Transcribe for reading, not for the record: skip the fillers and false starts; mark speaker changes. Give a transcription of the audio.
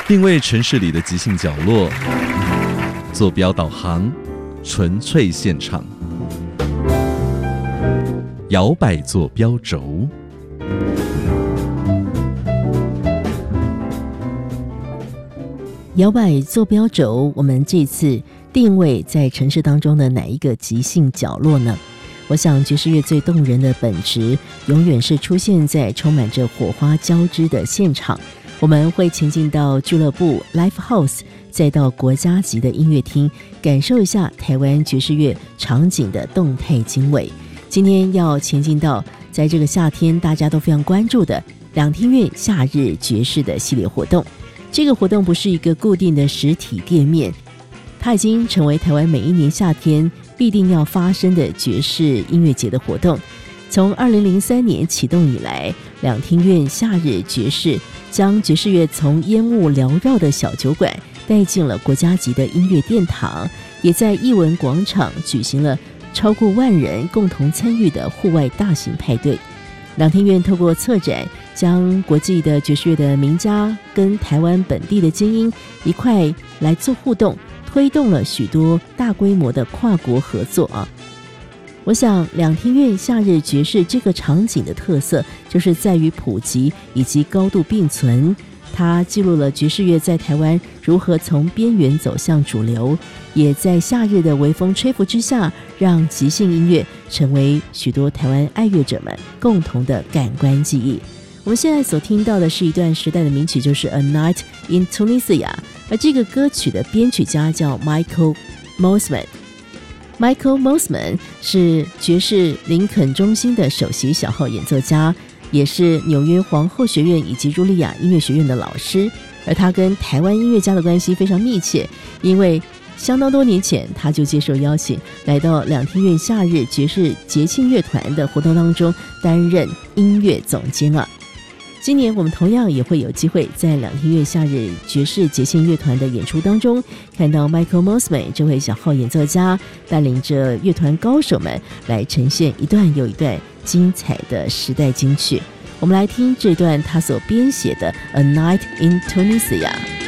Speaker 1: 定位城市里的即兴角落，坐标导航，纯粹现场，摇摆坐标轴。
Speaker 2: 摇摆坐标轴，我们这次定位在城市当中的哪一个即兴角落呢？我想爵士乐最动人的本质永远是出现在充满着火花交织的现场。我们会前进到俱乐部 Live House， 再到国家级的音乐厅，感受一下台湾爵士乐场景的动态经纬。今天要前进到在这个夏天大家都非常关注的两厅院夏日爵士的系列活动。这个活动不是一个固定的实体店面，它已经成为台湾每一年夏天必定要发生的爵士音乐节的活动。从2003年启动以来，两厅院夏日爵士将爵士乐从烟雾缭绕的小酒馆带进了国家级的音乐殿堂，也在艺文广场举行了超过万人共同参与的户外大型派对。两厅院透过策展，将国际的爵士乐的名家跟台湾本地的精英一块来做互动，推动了许多大规模的跨国合作啊。我想两厅院夏日爵士这个场景的特色就是在于普及以及高度并存，它记录了爵士乐在台湾如何从边缘走向主流，也在夏日的微风吹拂之下，让即兴音乐成为许多台湾爱乐者们共同的感官记忆。我们现在所听到的是一段时代的名曲，就是 A Night in Tunisia， 而这个歌曲的编曲家叫 Michael Mosman。Michael Mosman 是爵士林肯中心的首席小号演奏家，也是纽约皇后学院以及茱莉亚音乐学院的老师，而他跟台湾音乐家的关系非常密切，因为相当多年前他就接受邀请来到两厅院夏日爵士节庆乐团的活动当中担任音乐总监啊。今年我们同样也会有机会在两厅院夏日爵士节庆乐团的演出当中看到 Michael Mosman 这位小号演奏家带领着乐团高手们来呈现一段又一段精彩的时代金曲。我们来听这段他所编写的 A Night in Tunisia。